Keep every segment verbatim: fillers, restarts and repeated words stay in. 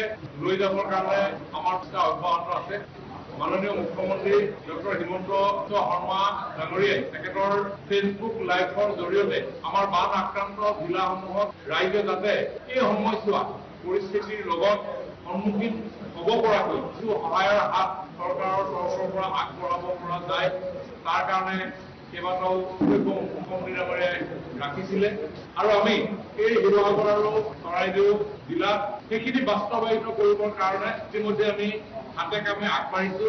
লৈ যাবৰ কাৰণে আমাৰ চেষ্টা অব্যাহত আছে। মাননীয় মুখ্যমন্ত্ৰী ডক্টৰ হিমন্ত শৰ্মা ডাঙৰীয়াই তেখেতৰ ফেচবুক লাইভৰ জৰিয়তে আমাৰ বান আক্ৰান্ত জিলাসমূহত ৰাইজে যাতে এই সময়ছোৱা পৰিস্থিতিৰ লগত সন্মুখীন হ'ব পৰাকৈ কিছু সহায়ৰ হাত চৰকাৰৰ তৰফৰ পৰা আগবঢ়াব পৰা যায় তাৰ কাৰণে কেইবাটাও মুখ্যমন্ত্ৰী ডাঙৰীয়াই ৰাখিছিলে আৰু আমি এই শিৱসাগৰ আৰু চৰাইদেউ জিলাত সেইখিনি বাস্তৱায়িত কৰিবৰ কাৰণে ইতিমধ্যে আমি হাতে কামে আগবাঢ়িছো।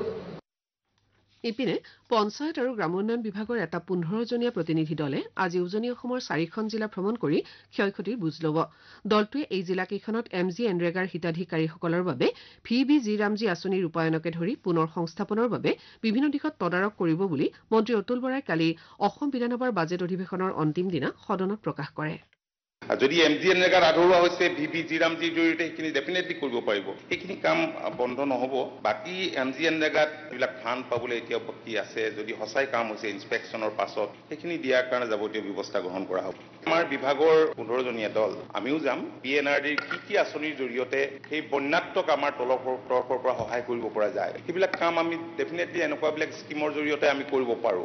ইপিনে পঞ্চায়ত আৰু গ্ৰামোন্নয়ন বিভাগৰ এটা পোন্ধৰ জনীয়া প্ৰতিনিধি দলে আজি উজনি অসমৰ চাৰিখন জিলা ভ্ৰমণ কৰি ক্ষয়-ক্ষতিৰ বুজ ল'ব। দলটোৱে এই জিলাকেইখনত এম জি এনৰেগাৰ হিতাধিকাৰীসকলৰ বাবে ভি বি জি ৰামজী আঁচনি ৰূপায়ণকে ধৰি পুনৰ সংস্থাপনৰ বাবে বিভিন্ন দিশত তদাৰক কৰিব বুলি মন্ত্ৰী অতুল বৰাই কালি অসম বিধানসভাৰ বাজেট অধিৱেশনৰ অন্তিম দিনা সদনত প্ৰকাশ কৰে। যদি এম জি এনৰেগাৰ আধৰুৱা হৈছে ভি বি জি ৰামজিৰ জৰিয়তে সেইখিনি ডেফিনেটলি কৰিব পাৰিব। সেইখিনি কাম বন্ধ নহ'ব। বাকী এম জি এনৰেগাত যিবিলাক ফাণ্ড পাবলৈ এতিয়া বাকী আছে যদি সঁচাই কাম হৈছে ইনস্পেকশ্যনৰ পাছত সেইখিনি দিয়াৰ কাৰণে যাৱতীয় ব্যৱস্থা গ্ৰহণ কৰা হ'ব। আমাৰ বিভাগৰ পোন্ধৰজনীয়া দল আমিও যাম। পি এন আৰ ডিৰ কি কি আঁচনিৰ জৰিয়তে সেই বন্যাত্মক আমাৰ তৰফৰ তৰফৰ পৰা সহায় কৰিব পৰা যায় সেইবিলাক কাম আমি ডেফিনেটলি এনেকুৱাবিলাক স্কিমৰ জৰিয়তে আমি কৰিব পাৰোঁ।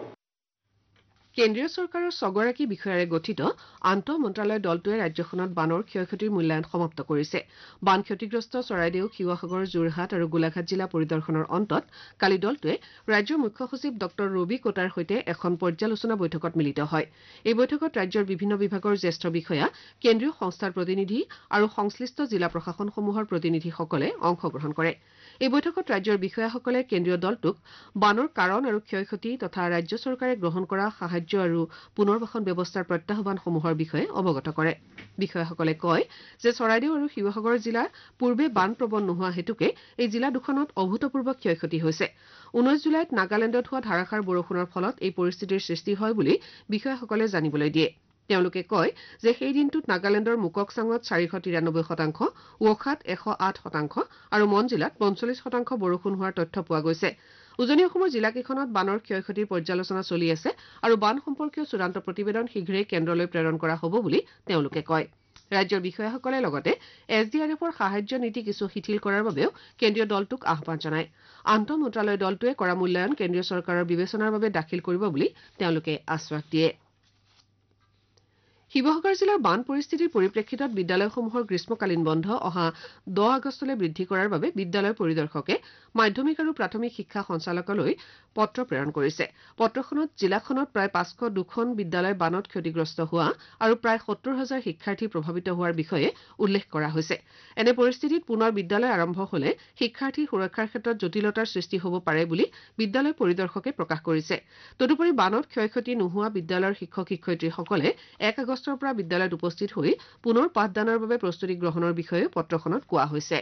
কেন্দ্ৰীয় চৰকাৰৰ ছগৰাকী বিষয়াৰে গঠিত আন্তঃ মন্ত্ৰালয় দলটোৱে ৰাজ্যখনত বানৰ ক্ষয় ক্ষতিৰ মূল্যায়ন সমাপ্ত কৰিছে। বান ক্ষতিগ্ৰস্ত চৰাইদেউ, শিৱসাগৰ, যোৰহাট আৰু গোলাঘাট জিলা পৰিদৰ্শনৰ অন্তত কালি দলটোৱে ৰাজ্যৰ মুখ্য সচিব ডক্টৰ ৰবি কোটাৰ সৈতে এখন পৰ্যালোচনা বৈঠকত মিলিত হয়। এই বৈঠকত ৰাজ্যৰ বিভিন্ন বিভাগৰ জ্যেষ্ঠ বিষয়া, কেন্দ্ৰীয় সংস্থাৰ প্ৰতিনিধি আৰু সংশ্লিষ্ট জিলা প্ৰশাসনসমূহৰ প্ৰতিনিধিসকলে অংশগ্ৰহণ কৰে। এই বৈঠকত ৰাজ্যৰ বিষয়াসকলে কেন্দ্ৰীয় দলটোক বানৰ কাৰণ আৰু ক্ষয় ক্ষতি তথা ৰাজ্য চৰকাৰে গ্ৰহণ কৰা সাহায্য আৰু পুনৰ্বাসন ব্যৱস্থাৰ প্ৰত্যাহ্বানসমূহৰ বিষয়ে অৱগত কৰে। বিষয়াসকলে কয় যে চৰাইদেউ আৰু শিৱসাগৰ জিলা পূৰ্বে বান প্ৰৱণ নোহোৱা হেতুকে এই জিলা দুখনত অভূতপূৰ্ব ক্ষয় ক্ষতি হৈছে। ঊনৈশ জুলাইত নাগালেণ্ডত হোৱা ধাৰাসাৰ বৰষুণৰ ফলত এই পৰিস্থিতিৰ সৃষ্টি হয় বুলি বিষয়াসকলে জানিবলৈ দিয়ে। তেওঁলোকে কয় যে সেই দিনটোত নাগালেণ্ডৰ মুককচাঙত চাৰিশ তিৰানব্বৈ শতাংশ, ৱখাত এশ আঠ শতাংশ আৰু মন জিলাত পঞ্চল্লিছ শতাংশ বৰষুণ হোৱাৰ তথ্য পোৱা গৈছে। উজনি অসমৰ জিলাকেইখনত বানৰ ক্ষয় ক্ষতিৰ পৰ্যালোচনা চলি আছে আৰু বান সম্পৰ্কীয় চূড়ান্ত প্ৰতিবেদন শীঘ্ৰেই কেন্দ্ৰলৈ প্ৰেৰণ কৰা হ'ব বুলি তেওঁলোকে কয়। ৰাজ্যৰ বিষয়াসকলে লগতে এছ ডি আৰ এফৰ সাহায্য নীতি কিছু শিথিল কৰাৰ বাবেও কেন্দ্ৰীয় দলটোক আহ্বান জনায়। আন্তঃ মন্ত্ৰালয় দলটোৱে কৰা মূল্যায়ন কেন্দ্ৰীয় চৰকাৰৰ বিবেচনাৰ বাবে দাখিল কৰিব বুলি তেওঁলোকে আশ্বাস দিয়ে। শিৱসাগৰ জিলাৰ বান পৰিস্থিতিৰ পৰিপ্ৰেক্ষিতত বিদ্যালয়সমূহৰ গ্ৰীষ্মকালীন বন্ধ অহা দহ আগষ্টলৈ বৃদ্ধি কৰাৰ বাবে বিদ্যালয় পৰিদৰ্শকে মাধ্যমিক আৰু প্ৰাথমিক শিক্ষা সঞ্চালকালয়লৈ পত্ৰ প্ৰেৰণ কৰিছে। পত্ৰখনত জিলাখনত প্ৰায় পাঁচশ দুখন বিদ্যালয় বানত ক্ষতিগ্ৰস্ত হোৱা আৰু প্ৰায় সত্তৰ হাজাৰ শিক্ষাৰ্থী প্ৰভাৱিত হোৱাৰ বিষয়ে উল্লেখ কৰা হৈছে। এনে পৰিস্থিতিত পুনৰ বিদ্যালয় আৰম্ভ হলে শিক্ষাৰ্থীৰ সুৰক্ষাৰ ক্ষেত্ৰত জটিলতাৰ সৃষ্টি হ'ব পাৰে বুলি বিদ্যালয় পৰিদৰ্শকে প্ৰকাশ কৰিছে। তদুপৰি বানত ক্ষয় ক্ষতি নোহোৱা বিদ্যালয়ৰ শিক্ষক শিক্ষয়িত্ৰীসকলে এক আগষ্টৰ পৰা বিদ্যালয়ত উপস্থিত হৈ পুনৰ পাঠদানৰ বাবে প্ৰস্তুতি গ্ৰহণৰ বিষয়েও পত্ৰখনত কোৱা হৈছে।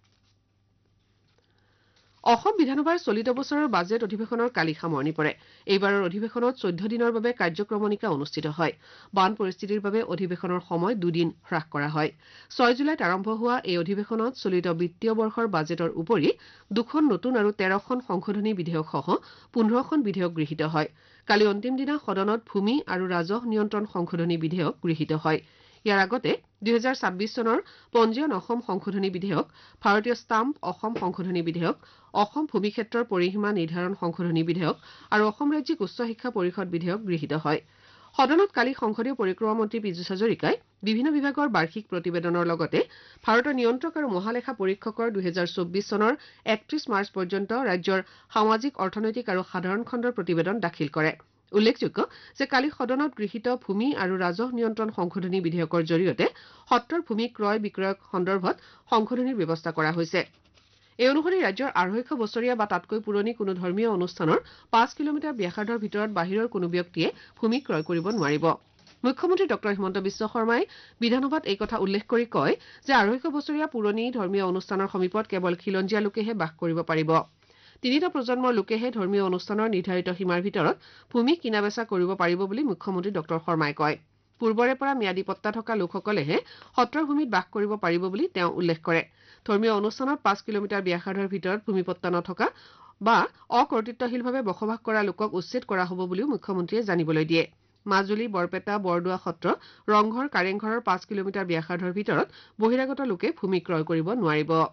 অসম বিধানসভাৰ চলিত বছৰৰ বাজেট অধিৱেশনৰ কালি সামৰণি পৰে। এইবাৰৰ অধিৱেশনত চৈধ্য দিনৰ বাবে কাৰ্যক্ৰমণিকা অনুষ্ঠিত হয়। বান পৰিস্থিতিৰ বাবে অধিৱেশনৰ সময় দুদিন হ্ৰাস কৰা হয়। ছয় জুলাইত আৰম্ভ হোৱা এই অধিৱেশনত চলিত বিত্তীয় বৰ্ষৰ বাজেটৰ উপৰি দুখন নতুন আৰু তেৰখন সংশোধনী বিধেয়কসহ পোন্ধৰখন বিধেয়ক গৃহীত হয়। কালি অন্তিম দিনা সদনত ভূমি আৰু ৰাজহ নিয়ন্ত্ৰণ সংশোধনী বিধেয়ক গৃহীত হয়। ইয়াৰ আগতে দুহেজাৰ ছাব্বিছ চনৰ পঞ্জীয়ন অসম সংশোধনী বিধেয়ক, ভাৰতীয় ষ্টাম্প অসম সংশোধনী বিধেয়ক, অসম ভূমি ক্ষেত্ৰৰ পৰিসীমা নিৰ্ধাৰণ সংশোধনী বিধেয়ক আৰু অসম ৰাজ্যিক উচ্চ শিক্ষা পৰিষদ বিধেয়ক গৃহীত হয়। সদনত কালি সংসদীয় পৰিক্ৰমা মন্ত্ৰী পীযুষ হাজৰিকাই বিভিন্ন বিভাগৰ বাৰ্ষিক প্ৰতিবেদনৰ লগতে ভাৰতৰ নিয়ন্ত্ৰক আৰু মহালেখা পৰীক্ষকৰ দুহেজাৰ চৌব্বিছ চনৰ একত্ৰিশ মাৰ্চ পৰ্যন্ত ৰাজ্যৰ সামাজিক অৰ্থনৈতিক আৰু সাধাৰণ খণ্ডৰ প্ৰতিবেদন দাখিল কৰে। উল্লেখযোগ্য যে কালি সদনত গৃহীত ভূমি আৰু ৰাজহ নিয়ন্ত্ৰণ সংশোধনী বিধেয়কৰ জৰিয়তে সত্ৰৰ ভূমি ক্ৰয় বিক্ৰয় সন্দৰ্ভত সংশোধনীৰ ব্যৱস্থা কৰা হৈছে। এই অনুসৰি ৰাজ্যৰ আঢ়ৈশ বছৰীয়া বা তাতকৈ পুৰণি কোনো ধৰ্মীয় অনুষ্ঠানৰ পাঁচ কিলোমিটাৰ ব্যাসাৰ্ধৰ ভিতৰত বাহিৰৰ কোনো ব্যক্তিয়ে ভূমি ক্ৰয় কৰিব নোৱাৰিব। মুখ্যমন্ত্ৰী ডক্টৰ হিমন্ত বিশ্ব শৰ্মাই বিধানসভাত এই কথা উল্লেখ কৰি কয় যে আঢ়ৈশ বছৰীয়া পুৰণি ধৰ্মীয় অনুষ্ঠানৰ সমীপত কেৱল খিলঞ্জীয়া লোকেহে বাস কৰিব পাৰিব। তিনিটা প্ৰজন্মৰ লোকেহে ধৰ্মীয় অনুষ্ঠানৰ নিৰ্ধাৰিত সীমাৰ ভিতৰত ভূমি কিনা বেচা কৰিব পাৰিব বুলি মুখ্যমন্ত্ৰী ডক্টৰ শৰ্মাই কয়। পূৰ্বৰে পৰা ম্যাদী পট্টা থকা লোকসকলেহে সত্ৰৰ ভূমিত বাস কৰিব পাৰিব বুলি তেওঁ উল্লেখ কৰে। ধৰ্মীয় অনুষ্ঠানত পাঁচ কিলোমিটাৰ ব্যাসাৰ্ধৰ ভিতৰত ভূমিপট্টা নথকা বা অকৰ্তৃত্বশীলভাৱে বসবাস কৰা লোকক উচ্ছেদ কৰা হ'ব বুলিও মুখ্যমন্ত্ৰীয়ে জানিবলৈ দিয়ে। মাজুলী, বৰপেটা, বৰদোৱা সত্ৰ, ৰংঘৰ, কাৰেংঘৰৰ পাঁচ কিলোমিটাৰ ব্যাসাৰ্ধৰ ভিতৰত বহিৰাগত লোকে ভূমি ক্ৰয় কৰিব নোৱাৰিব।